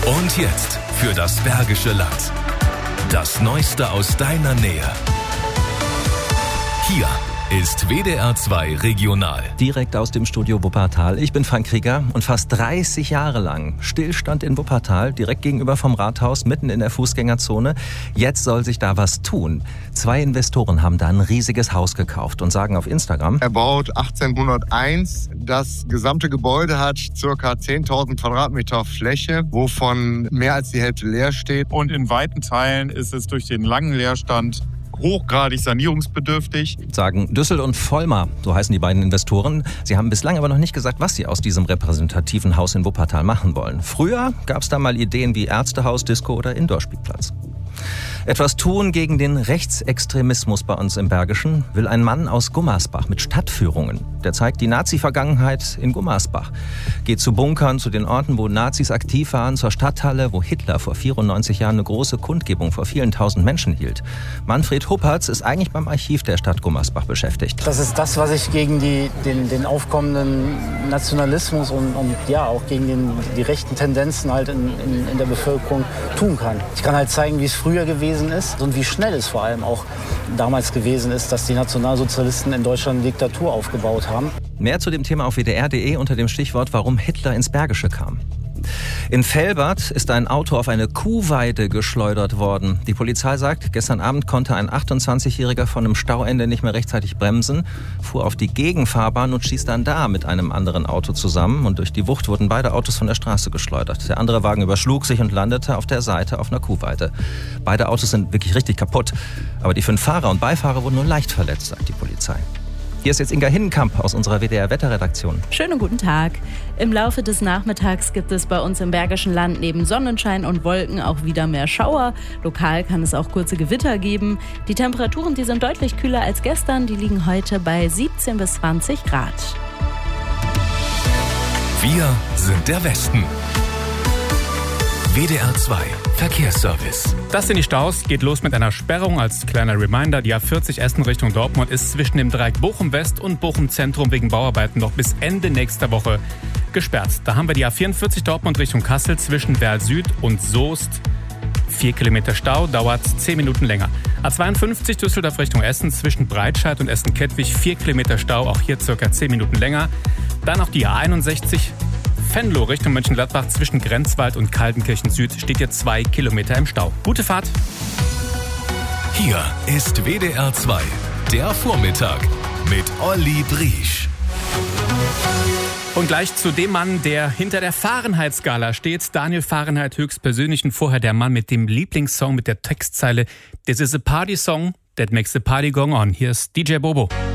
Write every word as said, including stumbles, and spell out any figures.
Und jetzt für das Bergische Land. Das Neueste aus deiner Nähe. Hier ist W D R zwei Regional. Direkt aus dem Studio Wuppertal. Ich bin Frank Krieger und fast dreißig Jahre lang Stillstand in Wuppertal, direkt gegenüber vom Rathaus, mitten in der Fußgängerzone. Jetzt soll sich da was tun. Zwei Investoren haben da ein riesiges Haus gekauft und sagen auf Instagram: Erbaut achtzehnhunderteins. Das gesamte Gebäude hat ca. zehntausend Quadratmeter Fläche, wovon mehr als die Hälfte leer steht. Und in weiten Teilen ist es durch den langen Leerstand hochgradig sanierungsbedürftig. Sagen Düssel und Vollmer, so heißen die beiden Investoren. Sie haben bislang aber noch nicht gesagt, was sie aus diesem repräsentativen Haus in Wuppertal machen wollen. Früher gab es da mal Ideen wie Ärztehaus, Disco oder Indoorspielplatz. Etwas tun gegen den Rechtsextremismus bei uns im Bergischen will ein Mann aus Gummersbach mit Stadtführungen. Der zeigt die Nazi-Vergangenheit in Gummersbach. Geht zu Bunkern, zu den Orten, wo Nazis aktiv waren, zur Stadthalle, wo Hitler vor vierundneunzig Jahren eine große Kundgebung vor vielen tausend Menschen hielt. Manfred Huppertz ist eigentlich beim Archiv der Stadt Gummersbach beschäftigt. Das ist das, was ich gegen die, den, den aufkommenden Nationalismus und, und ja auch gegen den, die rechten Tendenzen halt in, in, in der Bevölkerung tun kann. Ich kann halt zeigen, wie es früher gewesen ist und wie schnell es vor allem auch damals gewesen ist, dass die Nationalsozialisten in Deutschland eine Diktatur aufgebaut haben. Mehr zu dem Thema auf W D R punkt de unter dem Stichwort „Warum Hitler ins Bergische kam“. In Velbert ist ein Auto auf eine Kuhweide geschleudert worden. Die Polizei sagt, gestern Abend konnte ein achtundzwanzigjähriger von einem Stauende nicht mehr rechtzeitig bremsen, fuhr auf die Gegenfahrbahn und stieß dann da mit einem anderen Auto zusammen. Und durch die Wucht wurden beide Autos von der Straße geschleudert. Der andere Wagen überschlug sich und landete auf der Seite auf einer Kuhweide. Beide Autos sind wirklich richtig kaputt. Aber die fünf Fahrer und Beifahrer wurden nur leicht verletzt, sagt die Polizei. Hier ist jetzt Inga Hinnenkamp aus unserer W D R-Wetterredaktion. Schönen guten Tag. Im Laufe des Nachmittags gibt es bei uns im Bergischen Land neben Sonnenschein und Wolken auch wieder mehr Schauer. Lokal kann es auch kurze Gewitter geben. Die Temperaturen, die sind deutlich kühler als gestern. Die liegen heute bei siebzehn bis zwanzig Grad. Wir sind der Westen. W D R zwei Verkehrsservice. Das sind die Staus. Geht los mit einer Sperrung. Als kleiner Reminder, die A vierzig Essen Richtung Dortmund ist zwischen dem Dreieck Bochum West und Bochum Zentrum wegen Bauarbeiten noch bis Ende nächster Woche gesperrt. Da haben wir die A vierundvierzig Dortmund Richtung Kassel zwischen Werl Süd und Soest. Vier Kilometer Stau, dauert zehn Minuten länger. A zweiundfünfzig Düsseldorf Richtung Essen zwischen Breitscheid und Essen-Kettwig. Vier Kilometer Stau, auch hier circa zehn Minuten länger. Dann auch die A einundsechzig Venlo Richtung Mönchengladbach zwischen Grenzwald und Kaltenkirchen Süd steht jetzt zwei Kilometer im Stau. Gute Fahrt! Hier ist W D R zwei, der Vormittag mit Olli Briesch. Und gleich zu dem Mann, der hinter der Fahrenheit-Skala steht. Daniel Fahrenheit höchstpersönlich und vorher der Mann mit dem Lieblingssong mit der Textzeile "This is a party song that makes the party go on". Hier ist D J Bobo.